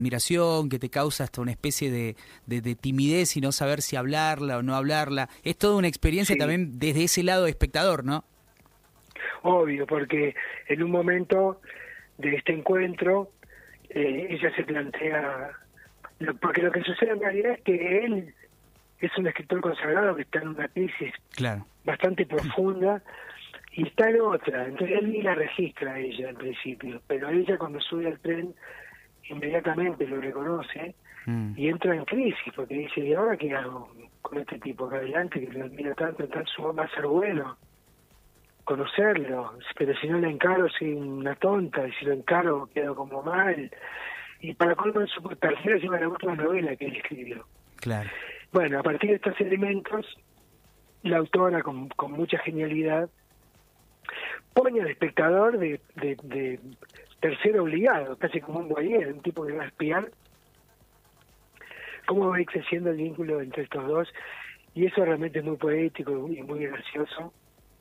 admiración, que te causa hasta una especie de timidez y no saber si hablarla o no hablarla. Es toda una experiencia también desde ese lado de espectador, ¿no? Obvio, porque en un momento de este encuentro ella se plantea, porque lo que sucede en realidad es que él es un escritor consagrado que está en una crisis bastante profunda y está en otra, entonces él ni la registra a ella al principio, pero ella cuando sube al tren inmediatamente lo reconoce y entra en crisis porque dice, ¿y ahora qué hago con este tipo acá adelante que lo admira tanto, va a ser bueno conocerlo, pero si no lo encaro soy una tonta, y si lo encaro quedo como mal, y para colmo en su tercera encima la última novela que él escribió. Claro. Bueno, a partir de estos elementos, la autora con mucha genialidad pone al espectador de tercero obligado, casi como un voyeur, un tipo que va a espiar cómo va a ir creciendo el vínculo entre estos dos, y eso realmente es muy poético y muy gracioso.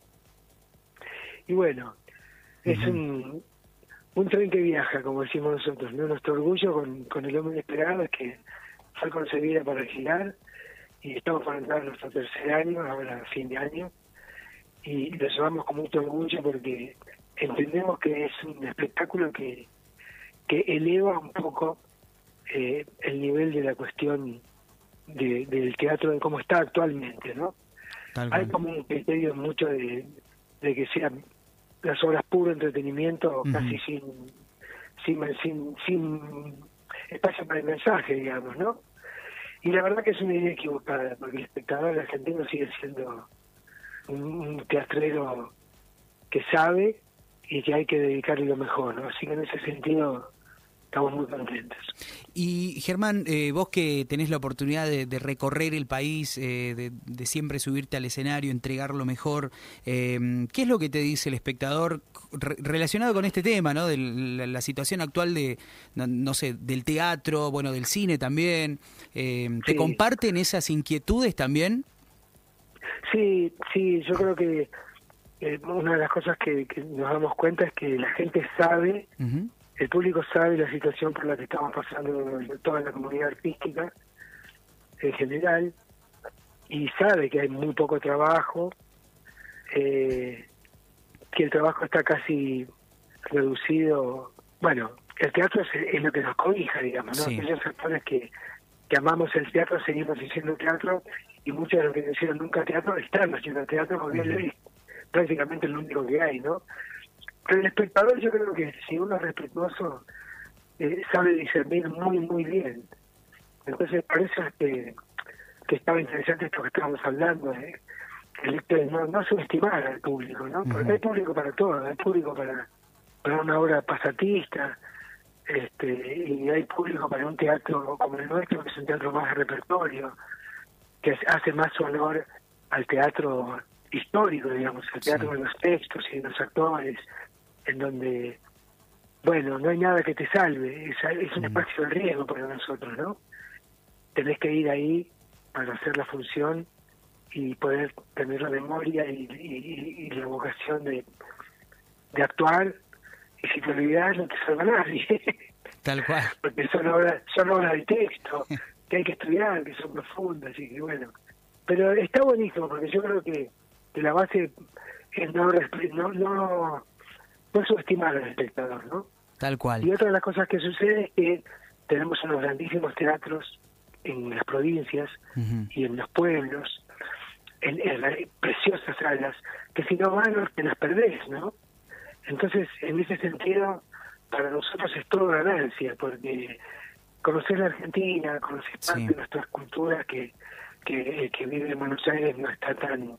Y bueno, es un tren que viaja, como decimos nosotros, ¿no? Nuestro orgullo con El hombre inesperado es que fue concebida para girar, y estamos por entrar en nuestro tercer año, ahora a fin de año, y lo llevamos con mucho orgullo porque entendemos que es un espectáculo que eleva un poco el nivel de la cuestión del teatro, de cómo está actualmente, ¿no? Hay como un criterio mucho de que sean las obras puro entretenimiento, casi sin espacio para el mensaje, digamos, ¿no? Y la verdad que es una idea equivocada, porque el espectador argentino sigue siendo un teatrero que sabe y que hay que dedicarle lo mejor, ¿no? Así que en ese sentido estamos muy contentos. Y Germán, vos que tenés la oportunidad de recorrer el país, de siempre subirte al escenario, entregar lo mejor, ¿qué es lo que te dice el espectador relacionado con este tema, ¿no? De la situación actual no sé, del teatro, bueno, del cine también? ¿Te comparten esas inquietudes también? Sí, yo creo que una de las cosas que nos damos cuenta es que la gente sabe, el público sabe la situación por la que estamos pasando toda la comunidad artística en general, y sabe que hay muy poco trabajo, que el trabajo está casi reducido. Bueno, el teatro es lo que nos cobija, digamos, ¿no? Aquellos actores que amamos el teatro seguimos haciendo teatro, y muchos de los que no hicieron nunca teatro están haciendo teatro porque es prácticamente lo único que hay, ¿no? Pero el espectador, yo creo que si uno es respetuoso, sabe discernir muy, muy bien. Entonces, por eso es que estaba interesante esto que estábamos hablando, el hecho de no subestimar al público, ¿no? Porque hay público para todo, hay público para una obra pasatista, y hay público para un teatro como el nuestro, que es un teatro más de repertorio, que hace más honor al teatro histórico, digamos, al teatro de los textos y de los actores, en donde, bueno, no hay nada que te salve, es un espacio de riesgo para nosotros, ¿no? Tenés que ir ahí para hacer la función y poder tener la memoria y la vocación de actuar, y si te olvidás no te salva nadie. Tal cual. Porque son obras de texto que hay que estudiar, que son profundas, y que bueno. Pero está buenísimo, porque yo creo que la base es no subestimar al espectador, ¿no? Tal cual. Y otra de las cosas que sucede es que tenemos unos grandísimos teatros en las provincias y en los pueblos, en preciosas salas, que si no van te las perdés, ¿no? Entonces, en ese sentido, para nosotros es todo ganancia, porque conocer la Argentina, conocer parte de nuestras culturas que vive en Buenos Aires no está tan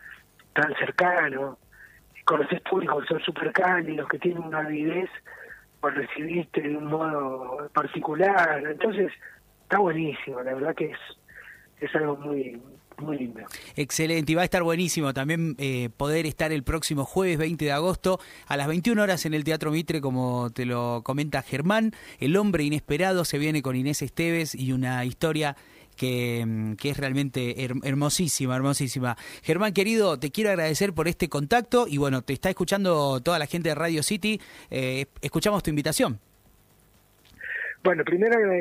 cercano, conocer públicos que son súper cálidos, que tienen una avidez por recibirte de un modo particular. Entonces, está buenísimo, la verdad que es algo muy muy lindo. Excelente, y va a estar buenísimo también poder estar el próximo jueves 20 de agosto a las 21 horas en el Teatro Mitre, como te lo comenta Germán. El hombre inesperado se viene con Inés Esteves y una historia que es realmente hermosísima, hermosísima. Germán, querido, te quiero agradecer por este contacto y bueno, te está escuchando toda la gente de Radio City. Escuchamos tu invitación. Bueno, primero agradecer